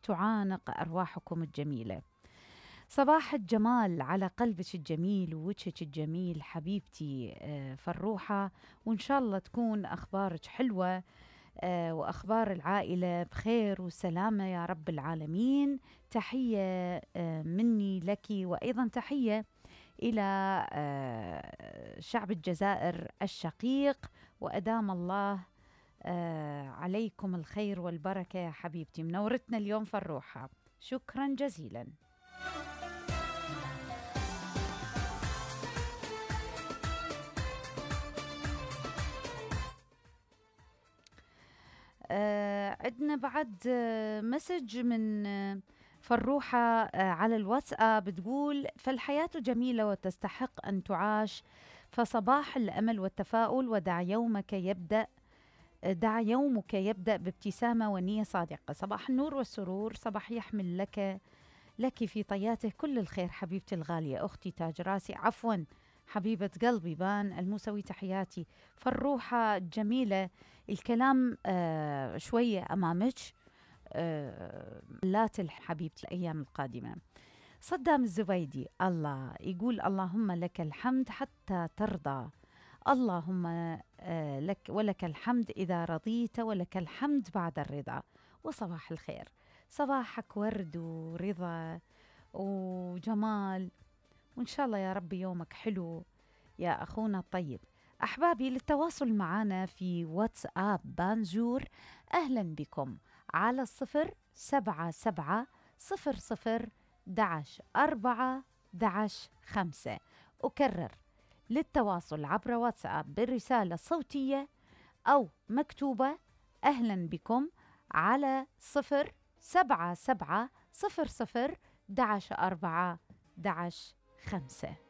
تعانق أرواحكم الجميلة. صباح الجمال على قلبك الجميل ووجهك الجميل حبيبتي فروحة، وإن شاء الله تكون أخبارك حلوة وأخبار العائلة بخير وسلامة يا رب العالمين. تحية مني لك، وأيضا تحية إلى شعب الجزائر الشقيق، وأدام الله عليكم الخير والبركة يا حبيبتي. منورتنا اليوم فروحة، شكرا جزيلا. عندنا بعد مسج من فروحة على الواتساب، بتقول: فالحياة جميلة وتستحق أن تعاش، فصباح الأمل والتفاؤل، دع يومك يبدأ بابتسامة ونية صادقة. صباح النور والسرور، صباح يحمل لك في طياته كل الخير حبيبتي الغالية، أختي تاج راسي، عفوا حبيبة قلبي بان الموسوي، تحياتي فالروحة الجميلة. الكلام شوية أمامك، لا تلح حبيبتي الأيام القادمة. صدام الزبيدي الله يقول: اللهم لك الحمد حتى ترضى، اللهم لك ولك الحمد إذا رضيت، ولك الحمد بعد الرضا. وصباح الخير، صباحك ورد ورضا وجمال، وإن شاء الله يا رب يومك حلو يا أخونا الطيب. أحبابي، للتواصل معنا في واتساب بانجور أهلا بكم على 077-00-11-4-11-5. أكرر: للتواصل عبر واتساب بالرسالة الصوتية أو مكتوبة أهلا بكم على 077-00-11-4-11-5.